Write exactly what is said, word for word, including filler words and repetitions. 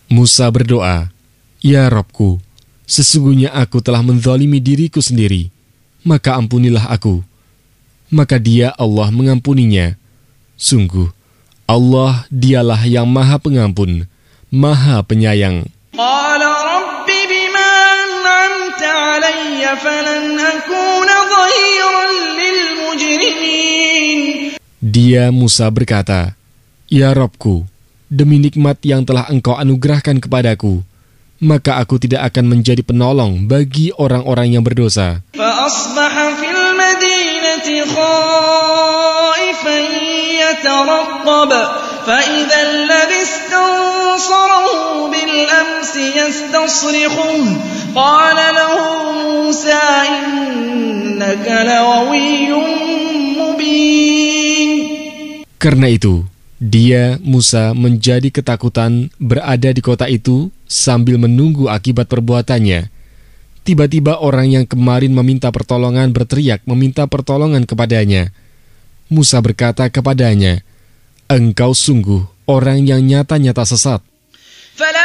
Musa berdoa, "Ya Rabbku, sesungguhnya aku telah menzalimi diriku sendiri, maka ampunilah aku." Maka dia Allah mengampuninya. Sungguh, Allah dialah yang maha pengampun, maha penyayang. Qala rabbi bima an'amta alayya falan akuna dhahiran lil mujrimin. Dia Musa berkata, "Ya Rabbku, demi nikmat yang telah engkau anugerahkan kepadaku, maka aku tidak akan menjadi penolong bagi orang-orang yang berdosa." Fa'asbaha fil madinati khaifan yataraqqab فإذا الذي استنصره بالأمس يستصرخه قال له موسى إنك لغوي مبين. Karena itu, dia, Musa, menjadi ketakutan berada di kota itu sambil menunggu akibat perbuatannya. Tiba-tiba orang yang kemarin meminta pertolongan berteriak meminta pertolongan kepadanya. Musa berkata kepadanya, "Engkau sungguh orang yang nyata-nyata sesat."